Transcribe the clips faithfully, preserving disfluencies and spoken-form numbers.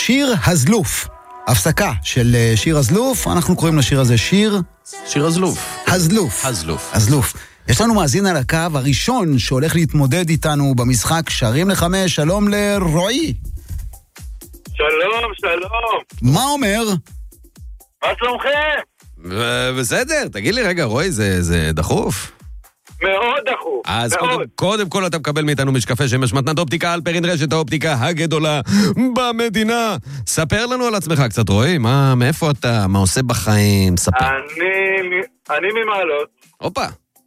שיר הזלוף. הפסקה של שיר הזלוף, אנחנו קוראים לשיר הזה שיר... שיר הזלוף. הזלוף. הזלוף. הזלוף. יש לנו מאזין על הקו הראשון שהולך להתמודד איתנו במשחק שרים לחמש. שלום לרועי. שלום, שלום. מה אומר? מה שלומכם? בסדר, תגיד לי רגע, רועי, זה, זה דחוף? מאוד דחוף. אז מאוד. קודם, קודם כל אתה מקבל מאיתנו משקפי שמש מתנת אופטיקה על פרין רשת האופטיקה הגדולה במדינה. ספר לנו על עצמך קצת, רועי, מה, מאיפה אתה, מה עושה בחיים, ספר. אני, אני ממעלות. הופה.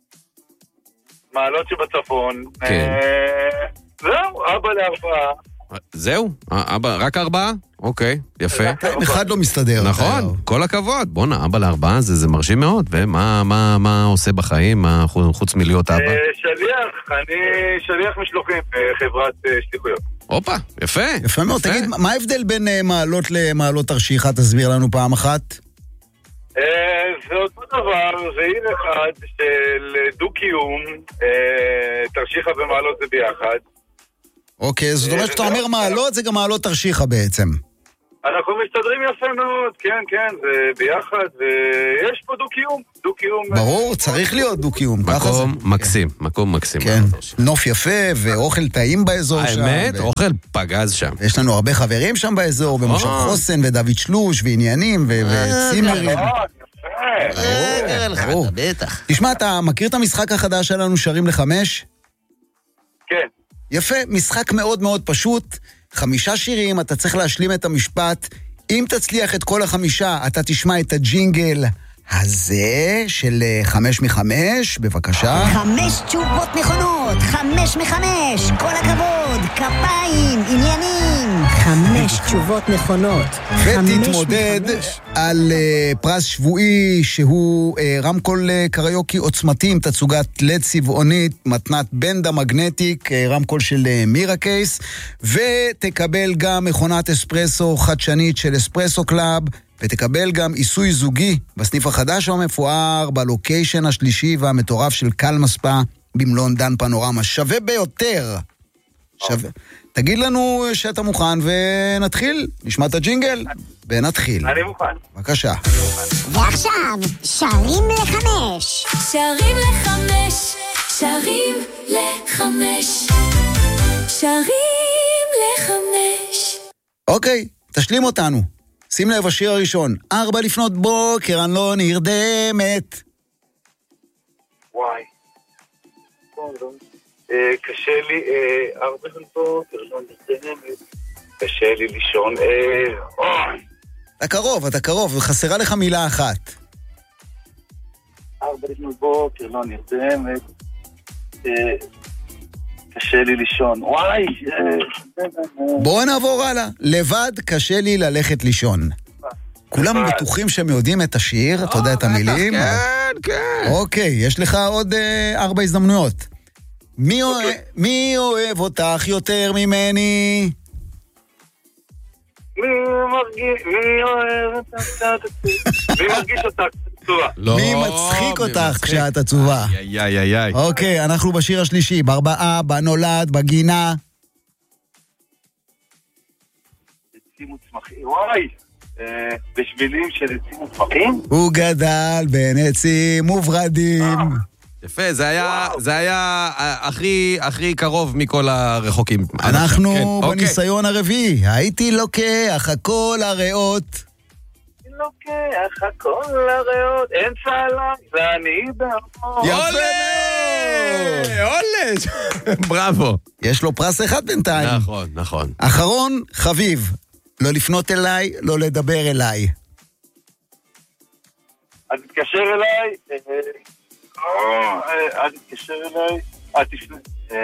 מעלות שבצפון. כן. אה, זהו, אבא לארבעה. זהו? אבא, רק ארבעה? אוקיי, יפה. אחד לא מסתדר. נכון, כל הכבוד. בוא'נה, אבא לארבעה זה, זה מרשים מאוד. ומה מה, מה עושה בחיים, מה, חוץ מלהיות אבא? שליח, אני שליח משלוחים בחברת שליחויות. הופה, יפה. יפה מאוד. תגיד, מה ההבדל בין מעלות למעלות תרשיחא? תסביר לנו פעם אחת. זה אותו דבר, זה עיר אחד של דו-קיום, תרשיחא ומעלות זה ביחד. אוקיי, זאת אומרת שאתה אומר מעלות, זה גם מעלות תרשיחא בעצם. אנחנו מסתדרים יפה מאוד, כן, כן, זה ביחד, ויש פה דו-קיום, דו-קיום. ברור, צריך להיות דו-קיום. מקום מקסים, מקום מקסים. כן, נוף יפה ואוכל טעים באזור שם. האמת, אוכל פגז שם. יש לנו הרבה חברים שם באזור, במושב חוסן ודוד שלוש ועניינים וצימרים. ברור. בטח. תשמע, אתה מכיר את המשחק החדש שלנו, שרים לחמש? כן. יפה, משחק מאוד מאוד פשוט, חמישה שירים, אתה צריך להשלים את המשפט, אם תצליח את כל החמישה, אתה תשמע את הג'ינגל הזה של חמש מחמש, בבקשה. חמש תשובות נכונות, חמש מחמש, כל הכבוד, כפיים, עניינים. חמש תשובות נכונות. ותתמודד על uh, פרס שבועי שהוא uh, רמקול uh, קריוקי עוצמתי עם תצוגת לד צבעונית, מתנת בנדה מגנטיק, uh, רמקול של uh, מירה קייס, ותקבל גם מכונת אספרסו חדשנית של אספרסו קלאב, ותקבל גם עיסוי זוגי בסניף החדש המפואר, בלוקיישן השלישי והמטורף של קלמספה במלון דן פנורמה. שווה ביותר. שווה. תגיד לנו שאתה מוכן ונתחיל. נשמע את הג'ינגל ונתחיל. אני מוכן. בבקשה. ועכשיו, שרים לחמש. שרים לחמש, שרים לחמש, שרים לחמש. אוקיי, תשלים אותנו. שים לב, השיר הראשון. ארבע לפנות בוקר, אני לא נרדמת. וואי. קשה לי, ארבע לפנות בוקר, לא נרדמת. קשה לי לישון, אוי. אתה קרוב, אתה קרוב, חסרה לך מילה אחת. ארבע לפנות בוקר, לא נרדמת. קשה לי לישון, וואי. בואו נעבור הלאה. לבד קשה לי ללכת לישון. כולם בטוחים שהם יודעים את השיר, אתה יודע את המילים? כן, כן. אוקיי, יש לך עוד ארבע הזדמנויות. מי אוהב אותך יותר ממני? מי מרגיש, מי אוהב אותך? מי מרגיש אותך? מי מצחיק אותך כשאת עצובה? איי, איי, איי. אוקיי, אנחנו בשיר השלישי, ברבעה, בנולד, בגינה. עצים וצמחים, וואי, בשבילים של עצים וצמחים? הוא גדל בין עצים וברדים. יפה, זה היה, זה היה הכי, הכי קרוב מכל הרחוקים. אנחנו בניסיון הרביעי, הייתי לוקח הכל הריאות. לוקח הכל לריאות, אין צהלה, ואני באמור. יפה! עולה! בראבו. יש לו פרס אחד בינתיים. נכון, נכון. אחרון, חביב. לא לפנות אליי, לא לדבר אליי. אל תתקשר אליי, אל תתקשר אליי, אל תפנה.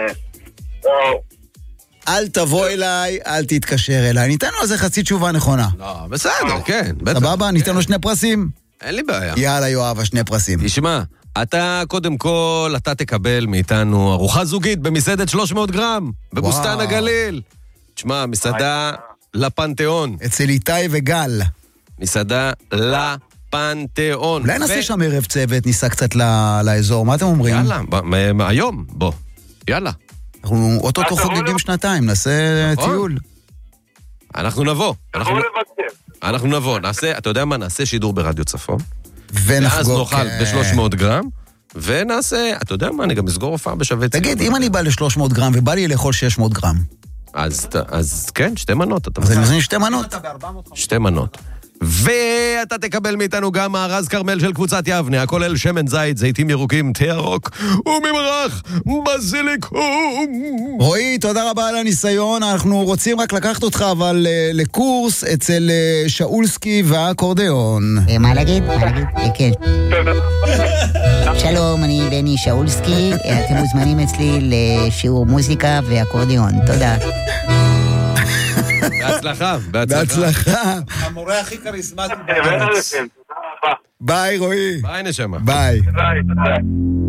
אל תבוא אליי, אל תתקשר אליי. ניתן לו על זה חצי תשובה נכונה. לא, בסדר, כן. סבבה, ניתן לו שני פרסים. אין לי בעיה. יאללה, יואב, השני פרסים. תשמע, אתה קודם כל, אתה תקבל מאיתנו ארוחה זוגית במסעדת שלוש מאות גרם, בבוסתן הגליל. תשמע, מסעדה לפנתיאון. אצל איתי וגל. מסעדה לפנתיאון. אולי נעשה שם ערב צוות, ניסע קצת לאזור, מה אתם אומרים? יאללה, היום, בוא. יאללה. אנחנו אוטוטו חוגגים שנתיים, נעשה טיול. אנחנו נבוא. אנחנו לבצר. אנחנו נבוא, נעשה, אתה יודע מה? נעשה שידור ברדיו צפון. ונחגוג. ואז נאכל ב-שלוש מאות גרם, ונעשה, אתה יודע מה? אני גם אסגור הופעה בשווה ציון. תגיד, אם אני בא ל-שלוש מאות גרם ובא לי לאכול שש מאות גרם. אז, אז כן, שתי מנות. אתה אז אני מזמין שתי מנות. שתי מנות. ואתה תקבל מאיתנו גם מארז קרמל של קבוצת יבנה, הכולל שמן זית, זיתים ירוקים, תה ירוק וממרח בזיליקום. רועי, תודה רבה על הניסיון. אנחנו רוצים רק לקחת אותך אבל uh, לקורס אצל uh, שאולסקי והאקורדיאון. מה להגיד? מה להגיד? כן. שלום, אני בני שאולסקי. אתם מוזמנים אצלי לשיעור מוזיקה ואקורדיאון. תודה. בהצלחה, בהצלחה. המורה הכי כריסמטי בארץ. ביי רועי. ביי נשמה. ביי. ביי, ביי.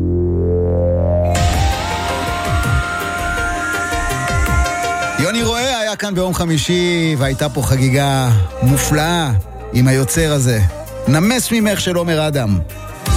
יוני רואה היה כאן ביום חמישי והייתה פה חגיגה מופלאה עם היוצר הזה. נמס ממך של עומר אדם.